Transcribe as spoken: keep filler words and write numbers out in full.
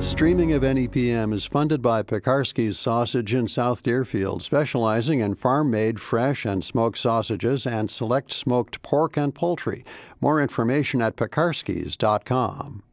Streaming of N E P M is funded by Pekarsky's Sausage in South Deerfield, specializing in farm-made fresh and smoked sausages and select smoked pork and poultry. More information at pekarsky's dot com.